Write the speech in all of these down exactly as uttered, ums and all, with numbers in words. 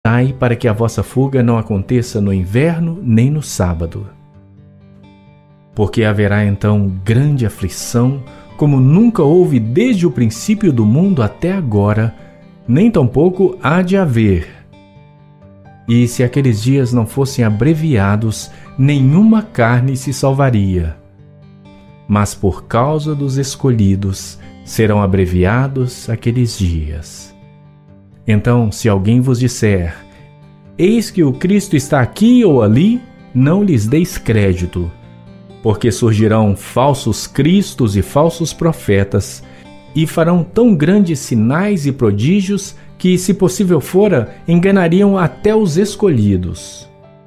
Ai, para que a vossa fuga não aconteça no inverno nem no sábado. Porque haverá então grande aflição, como nunca houve desde o princípio do mundo até agora, nem tampouco há de haver. E se aqueles dias não fossem abreviados, nenhuma carne se salvaria. Mas por causa dos escolhidos, serão abreviados aqueles dias. Então, se alguém vos disser, eis que o Cristo está aqui ou ali, não lhes deis crédito, porque surgirão falsos cristos e falsos profetas, e farão tão grandes sinais e prodígios que, se possível fora, enganariam até os escolhidos.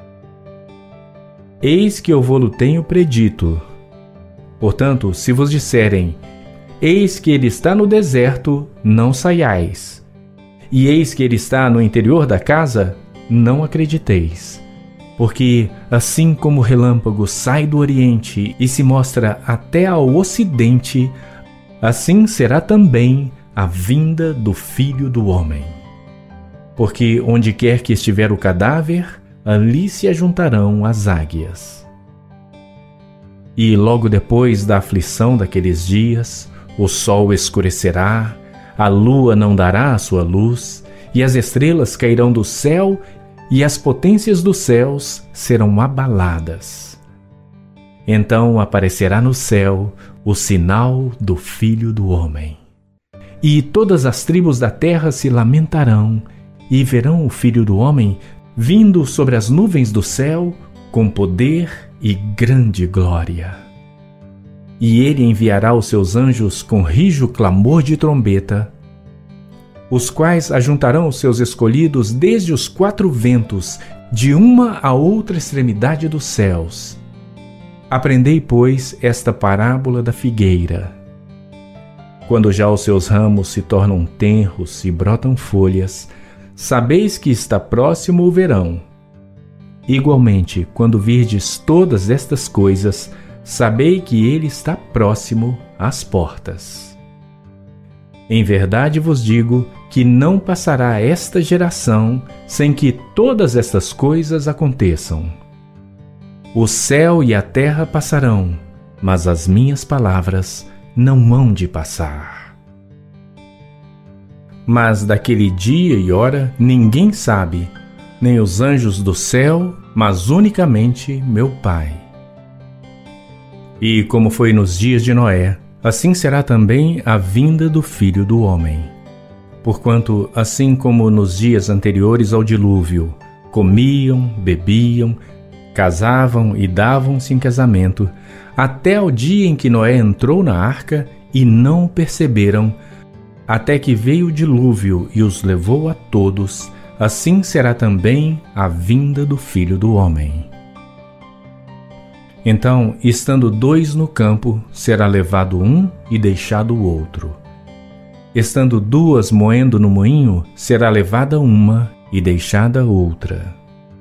Eis que eu vô-lo tenho predito. Portanto, se vos disserem, eis que ele está no deserto, não saiais. E eis que ele está no interior da casa, não acrediteis. Porque, assim como o relâmpago sai do oriente e se mostra até ao ocidente, assim será também a vinda do Filho do Homem. Porque onde quer que estiver o cadáver, ali se ajuntarão as águias. E logo depois da aflição daqueles dias, o sol escurecerá, a lua não dará a sua luz, e as estrelas cairão do céu, e as potências dos céus serão abaladas. Então aparecerá no céu o sinal do Filho do Homem. E todas as tribos da terra se lamentarão, e verão o Filho do Homem vindo sobre as nuvens do céu, com poder e grande glória. E ele enviará os seus anjos com rijo clamor de trombeta, os quais ajuntarão os seus escolhidos desde os quatro ventos, de uma a outra extremidade dos céus. Aprendei, pois, esta parábola da figueira. Quando já os seus ramos se tornam tenros e brotam folhas, sabeis que está próximo o verão. Igualmente, quando virdes todas estas coisas, sabei que ele está próximo às portas. Em verdade vos digo que não passará esta geração sem que todas estas coisas aconteçam. O céu e a terra passarão, mas as minhas palavras não hão de passar. Mas daquele dia e hora ninguém sabe, nem os anjos do céu, mas unicamente meu Pai. E como foi nos dias de Noé, assim será também a vinda do Filho do Homem. Porquanto, assim como nos dias anteriores ao dilúvio, comiam, bebiam, casavam e davam-se em casamento, até ao dia em que Noé entrou na arca e não o perceberam, até que veio o dilúvio e os levou a todos, assim será também a vinda do Filho do Homem. Então, estando dois no campo, será levado um e deixado o outro. Estando duas moendo no moinho, será levada uma e deixada outra.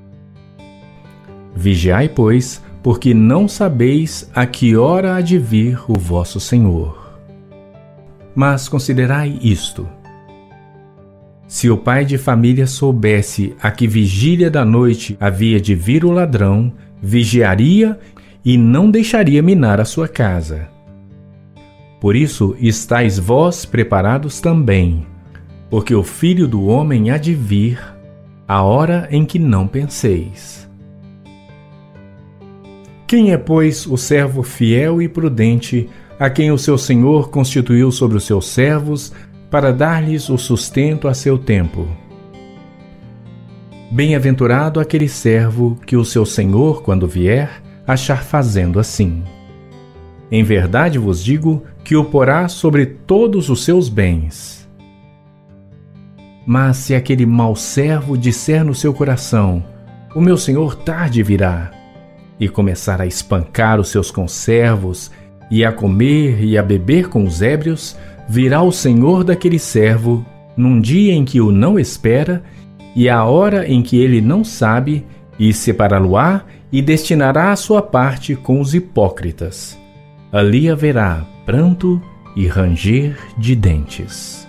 Vigiai, pois, porque não sabeis a que hora há de vir o vosso Senhor. Mas considerai isto. Se o pai de família soubesse a que vigília da noite havia de vir o ladrão, vigiaria e não deixaria minar a sua casa. Por isso estáis vós preparados também, porque o Filho do Homem há de vir, a hora em que não penseis. Quem é, pois, o servo fiel e prudente, a quem o seu Senhor constituiu sobre os seus servos, para dar-lhes o sustento a seu tempo? Bem-aventurado aquele servo que o seu Senhor, quando vier, achar fazendo assim. Em verdade vos digo que o porá sobre todos os seus bens. Mas se aquele mau servo disser no seu coração, o meu senhor tarde virá, e começar a espancar os seus conservos, e a comer e a beber com os ébrios, virá o senhor daquele servo, num dia em que o não espera, e à hora em que ele não sabe, e separá-lo-á, e destinará a sua parte com os hipócritas. Ali haverá pranto e ranger de dentes.